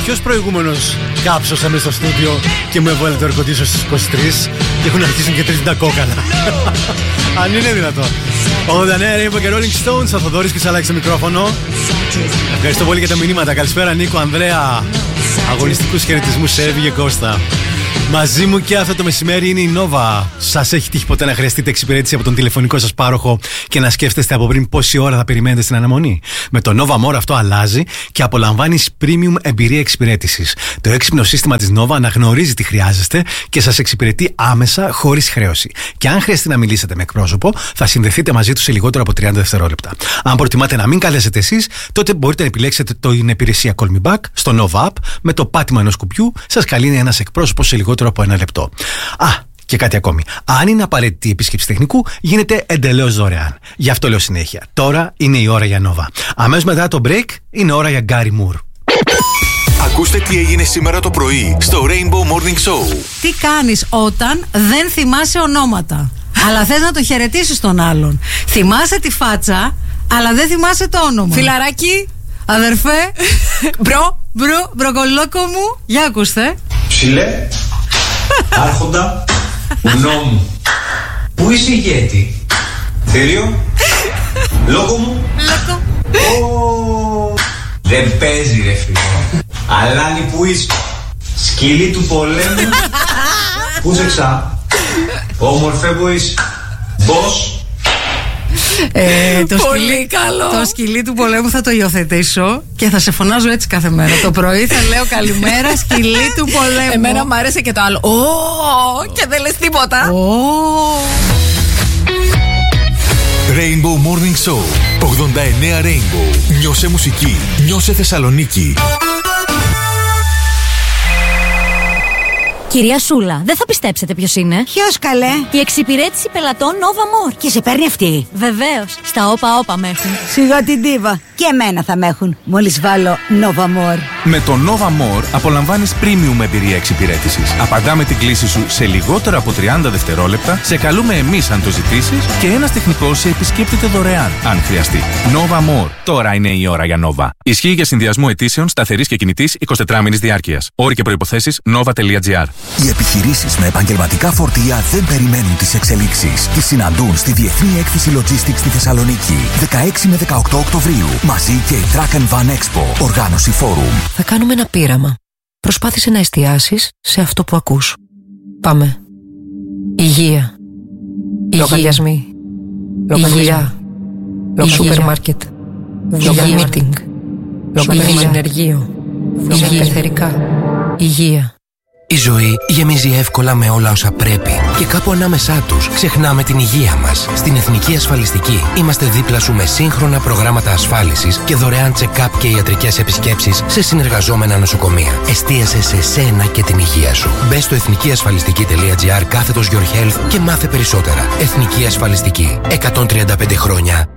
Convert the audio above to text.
Ποιος προηγούμενος κάψωσε μέσα στο στούντιο και μου έβαλε το air condition στις 23 και έχουν αρχίσει και τρεις τα κόκαλα. Αν είναι δυνατό. 89 Rainbow και Rolling Stones. Ο Θοδωρής και αλλάξει το μικρόφωνο. Ευχαριστώ πολύ για τα μηνύματα. Καλησπέρα Νίκο, Ανδρέα. Αγωνιστικούς χαιρετισμούς σε Εύη και Κώστα. Μαζί μου και αυτό το μεσημέρι είναι η Nova. Σας έχει τύχει ποτέ να χρειαστείτε εξυπηρέτηση από τον τηλεφωνικό σας πάροχο και να σκέφτεστε από πριν πόση ώρα θα περιμένετε στην αναμονή? Με το Nova More αυτό αλλάζει και απολαμβάνεις premium εμπειρία εξυπηρέτησης. Το έξυπνο σύστημα της Nova αναγνωρίζει τι χρειάζεστε και σας εξυπηρετεί άμεσα χωρίς χρέωση. Και αν χρειαστεί να μιλήσετε με εκπρόσωπο, θα συνδεθείτε μαζί του σε λιγότερο από 30 δευτερόλεπτα. Αν προτιμάτε να μην καλέσετε εσείς, τότε μπορείτε να επιλέξετε την υπηρεσία Call Me Back στο Nova App. Με το πάτημα ενός κουμπιού σας καλεί ένας εκπρόσωπος σε λιγότερο από 1 λεπτό. Και κάτι ακόμη. Αν είναι απαραίτητη η επίσκεψη τεχνικού, γίνεται εντελώς δωρεάν. Γι' αυτό λέω συνέχεια. Τώρα είναι η ώρα για Nova. Αμέσως μετά το break είναι ώρα για Gary Moore. Ακούστε τι έγινε σήμερα το πρωί στο Rainbow Morning Show. Τι κάνεις όταν δεν θυμάσαι ονόματα, αλλά θες να το χαιρετήσεις τον άλλον? Θυμάσαι τη φάτσα, αλλά δεν θυμάσαι το όνομα. Φιλαράκι, αδερφέ, μπροκολόκο μου, για ακούστε. Ψηλέ, άρχοντα, ουνό μου. Πού είσαι ηγέτη? Θήριο, λόγο μου. Λόγο. Δεν παίζει ρε φίλο. Αλάνι που είσαι? Σκυλί του πολέμου. Πού σε ξά? Όμορφε που είσαι? Μπος. Πολύ καλό. Το σκυλί του πολέμου θα το υιοθετήσω και θα σε φωνάζω έτσι κάθε μέρα. Το πρωί θα λέω καλημέρα σκυλί του πολέμου. Εμένα μου άρεσε και το άλλο. Και δεν λες τίποτα. Rainbow Morning Show 89 Rainbow. Νιώσε μουσική, νιώσε Θεσσαλονίκη. Κυρία Σούλα, δεν θα πιστέψετε ποιος είναι. Ποιος καλέ? Η εξυπηρέτηση πελατών Nova More. Και σε παίρνει αυτή? Βεβαίως, στα όπα με έχουν. Σιγά την ντίβα. Και εμένα θα με έχουν μόλις βάλω Nova More. Με το Nova More απολαμβάνεις premium εμπειρία εξυπηρέτησης. Απαντάμε την κλήση σου σε λιγότερο από 30 δευτερόλεπτα, σε καλούμε εμείς αν το ζητήσεις και ένας τεχνικός σε επισκέπτεται δωρεάν αν χρειαστεί. Nova More. Τώρα είναι η ώρα για Nova. Ισχύει για συνδυασμό αιτήσεων σταθερής και κινητής 24 μήνης διάρκειας. Όροι και προϋποθέσεις nova.gr. Οι επιχειρήσεις με επαγγελματικά φορτία δεν περιμένουν τις εξελίξεις. Τις συναντούν στη Διεθνή Έκθεση Logistics στη Θεσσαλονίκη. 16 με 18 Οκτωβρίου. Μαζί και η Truck and Van Expo. Οργάνωση Forum. Θα κάνουμε ένα πείραμα. Προσπάθησε να εστιάσεις σε αυτό που ακούς. Πάμε. Υγεία. Λογαριασμοί. Υγεία. Σούπερ μάρκετ. Meeting. Ενεργείο. Πεθερικά. Υγεία. Η ζωή γεμίζει εύκολα με όλα όσα πρέπει και κάπου ανάμεσά τους ξεχνάμε την υγεία μας. Στην Εθνική Ασφαλιστική είμαστε δίπλα σου με σύγχρονα προγράμματα ασφάλισης και δωρεάν check-up και ιατρικές επισκέψεις σε συνεργαζόμενα νοσοκομεία. Εστίασε σε σένα και την υγεία σου. Μπες στο εθνικιασφαλιστική.gr/your health και μάθε περισσότερα. Εθνική Ασφαλιστική. 135 χρόνια